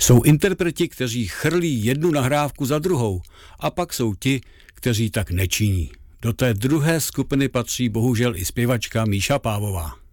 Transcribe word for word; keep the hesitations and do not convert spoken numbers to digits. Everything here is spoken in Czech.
Jsou interpreti, kteří chrlí jednu nahrávku za druhou, a pak jsou ti, kteří tak nečiní. Do té druhé skupiny patří bohužel i zpěvačka Míša Pávová.